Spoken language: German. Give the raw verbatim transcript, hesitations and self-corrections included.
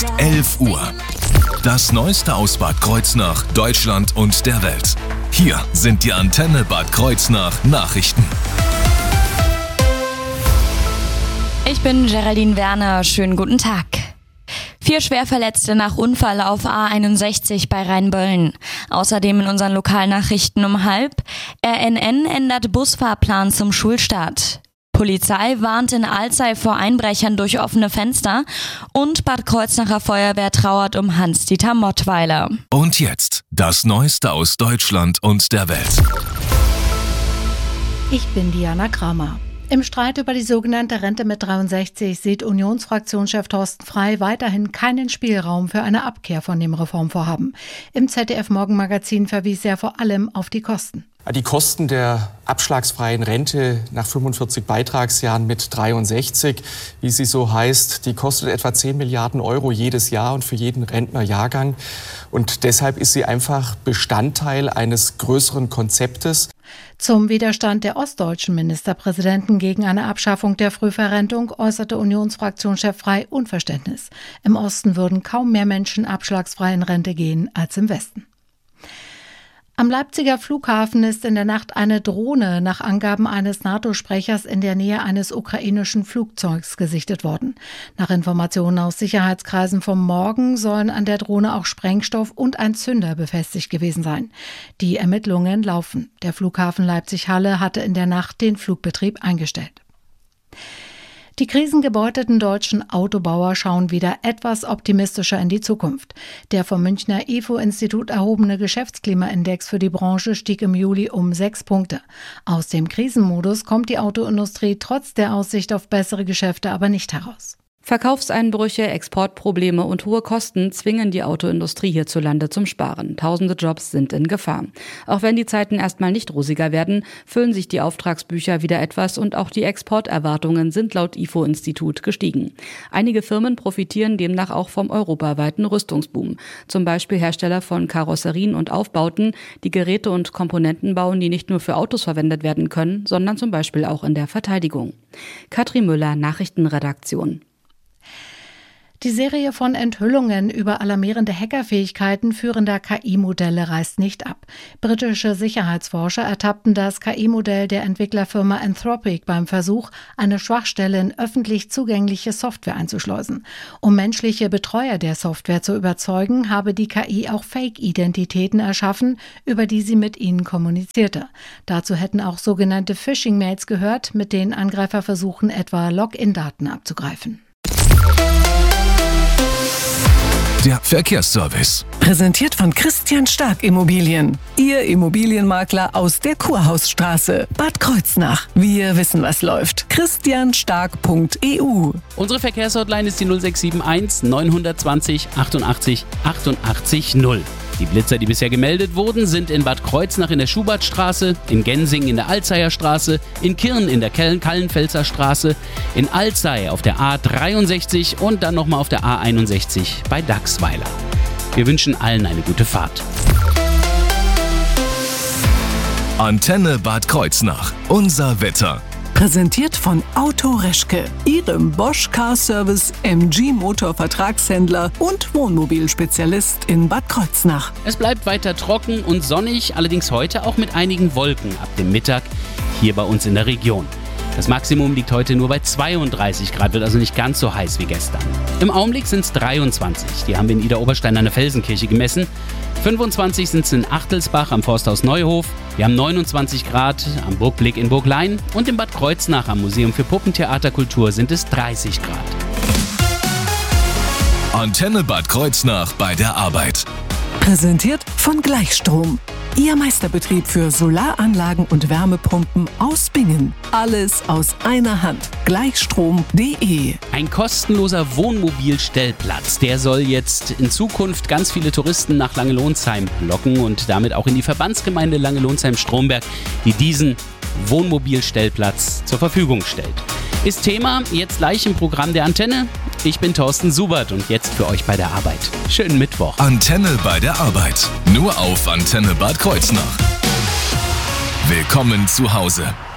ist elf Uhr. Das Neueste aus Bad Kreuznach, Deutschland und der Welt. Hier sind die Antenne Bad Kreuznach Nachrichten. Ich bin Geraldine Werner, schönen guten Tag. Vier Schwerverletzte nach Unfall auf A einundsechzig bei Rheinböllen. Außerdem in unseren Lokalnachrichten um halb. R N N ändert Busfahrplan zum Schulstart. Polizei warnt in Alzey vor Einbrechern durch offene Fenster. Und Bad Kreuznacher Feuerwehr trauert um Hans-Dieter Mottweiler. Und jetzt das Neueste aus Deutschland und der Welt. Ich bin Diana Kramer. Im Streit über die sogenannte Rente mit dreiundsechzig sieht Unionsfraktionschef Thorsten Frey weiterhin keinen Spielraum für eine Abkehr von dem Reformvorhaben. Im Z D F-Morgenmagazin verwies er vor allem auf die Kosten. Die Kosten der abschlagsfreien Rente nach fünfundvierzig Beitragsjahren mit dreiundsechzig, wie sie so heißt, die kostet etwa zehn Milliarden Euro jedes Jahr und für jeden Rentnerjahrgang. Und deshalb ist sie einfach Bestandteil eines größeren Konzeptes. Zum Widerstand der ostdeutschen Ministerpräsidenten gegen eine Abschaffung der Frühverrentung äußerte Unionsfraktionschef Frey Unverständnis. Im Osten würden kaum mehr Menschen abschlagsfrei in Rente gehen als im Westen. Am Leipziger Flughafen ist in der Nacht eine Drohne nach Angaben eines NATO-Sprechers in der Nähe eines ukrainischen Flugzeugs gesichtet worden. Nach Informationen aus Sicherheitskreisen vom Morgen sollen an der Drohne auch Sprengstoff und ein Zünder befestigt gewesen sein. Die Ermittlungen laufen. Der Flughafen Leipzig-Halle hatte in der Nacht den Flugbetrieb eingestellt. Die krisengebeuteten deutschen Autobauer schauen wieder etwas optimistischer in die Zukunft. Der vom Münchner I F O-Institut erhobene Geschäftsklimaindex für die Branche stieg im Juli um sechs Punkte. Aus dem Krisenmodus kommt die Autoindustrie trotz der Aussicht auf bessere Geschäfte aber nicht heraus. Verkaufseinbrüche, Exportprobleme und hohe Kosten zwingen die Autoindustrie hierzulande zum Sparen. Tausende Jobs sind in Gefahr. Auch wenn die Zeiten erstmal nicht rosiger werden, füllen sich die Auftragsbücher wieder etwas und auch die Exporterwartungen sind laut I F O-Institut gestiegen. Einige Firmen profitieren demnach auch vom europaweiten Rüstungsboom. Zum Beispiel Hersteller von Karosserien und Aufbauten, die Geräte und Komponenten bauen, die nicht nur für Autos verwendet werden können, sondern zum Beispiel auch in der Verteidigung. Katrin Müller, Nachrichtenredaktion. Die Serie von Enthüllungen über alarmierende Hackerfähigkeiten führender K I-Modelle reißt nicht ab. Britische Sicherheitsforscher ertappten das K I-Modell der Entwicklerfirma Anthropic beim Versuch, eine Schwachstelle in öffentlich zugängliche Software einzuschleusen. Um menschliche Betreuer der Software zu überzeugen, habe die K I auch Fake-Identitäten erschaffen, über die sie mit ihnen kommunizierte. Dazu hätten auch sogenannte Phishing-Mails gehört, mit denen Angreifer versuchen, etwa Login-Daten abzugreifen. Der Verkehrsservice. Präsentiert von Christian Stark Immobilien. Ihr Immobilienmakler aus der Kurhausstraße, Bad Kreuznach. Wir wissen, was läuft. christian stark punkt e u. Unsere Verkehrshotline ist die null sechs sieben eins neun zwei null achtundachtzig achtundachtzig null. Die Blitzer, die bisher gemeldet wurden, sind in Bad Kreuznach in der Schubertstraße, in Gensingen in der Alzeyer Straße, in Kirn in der Kallenfelser Straße, in Alzey auf der A dreiundsechzig und dann nochmal auf der A einundsechzig bei Dachsweiler. Wir wünschen allen eine gute Fahrt. Antenne Bad Kreuznach. Unser Wetter. Präsentiert von Auto Reschke, Ihrem Bosch Car Service M G Motor Vertragshändler und Wohnmobilspezialist in Bad Kreuznach. Es bleibt weiter trocken und sonnig, allerdings heute auch mit einigen Wolken ab dem Mittag hier bei uns in der Region. Das Maximum liegt heute nur bei zweiunddreißig Grad, wird also nicht ganz so heiß wie gestern. Im Augenblick sind es dreiundzwanzig, die haben wir in Idar-Oberstein an der Felsenkirche gemessen. fünfundzwanzig sind es in Achtelsbach am Forsthaus Neuhof. Wir haben neunundzwanzig Grad am Burgblick in Burglein und in Bad Kreuznach am Museum für Puppentheaterkultur sind es dreißig Grad. Antenne Bad Kreuznach bei der Arbeit. Präsentiert von Gleichstrom. Ihr Meisterbetrieb für Solaranlagen und Wärmepumpen aus Bingen. Alles aus einer Hand. Gleichstrom punkt de. Ein kostenloser Wohnmobilstellplatz, der soll jetzt in Zukunft ganz viele Touristen nach Langelonsheim locken und damit auch in die Verbandsgemeinde Langelonsheim-Stromberg, die diesen Wohnmobilstellplatz zur Verfügung stellt. Ist Thema jetzt gleich im Programm der Antenne. Ich bin Thorsten Subert und jetzt für euch bei der Arbeit. Schönen Mittwoch. Antenne bei der Arbeit. Nur auf Antenne Bad Kreuznach. Willkommen zu Hause.